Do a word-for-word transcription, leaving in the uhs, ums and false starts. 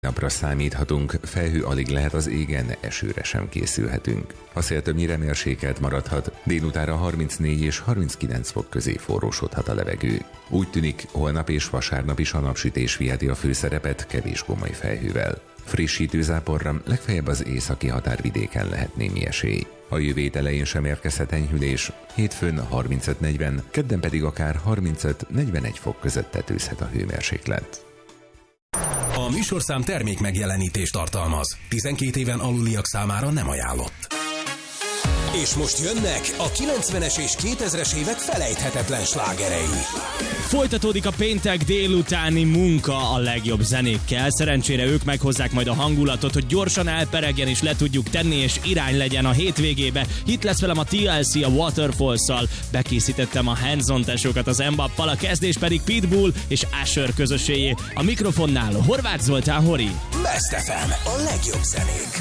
Napra számíthatunk, felhő alig lehet az égen, esőre sem készülhetünk. A szél többnyire mérsékelt maradhat, délutánra harmincnégy és harminckilenc fok közé forrósodhat a levegő. Úgy tűnik, holnap és vasárnap is a napsütés viheti a főszerepet kevés komoly felhővel. Frissítő záporra legfeljebb az északi határvidéken lehet némi esély. A jövő hét elején sem érkezhet enyhülés, hétfőn harmincöt-negyven, kedden pedig akár harmincöt-negyvenegy fok között tetőzhet a hőmérséklet. A műsorszám termék megjelenítést tartalmaz. tizenkét éven aluliak számára nem ajánlott. És most jönnek a kilencvenes és kétezres évek felejthetetlen slágerei. Folytatódik a péntek délutáni munka a legjobb zenékkel. Szerencsére ők meghozzák majd a hangulatot, hogy gyorsan elperegjen és le tudjuk tenni, és irány legyen a hétvégébe. Itt lesz velem a té el cé a Waterfalls-szal. Bekészítettem a hands-on tesókat az Mbappal, a kezdés pedig Pitbull és Usher közösségé. A mikrofonnál Horváth Zoltán Hori. Best ef em, a legjobb zenék.